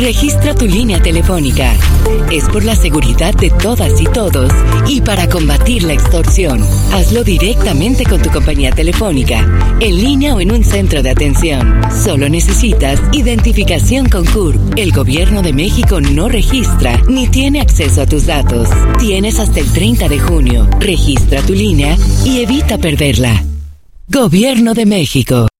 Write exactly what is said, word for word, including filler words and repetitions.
Registra tu línea telefónica. Es por la seguridad de todas y todos y para combatir la extorsión. Hazlo directamente con tu compañía telefónica, en línea o en un centro de atención. Solo necesitas identificación con C U R P. El Gobierno de México no registra ni tiene acceso a tus datos. Tienes hasta el treinta de junio. Registra tu línea y evita perderla. Gobierno de México.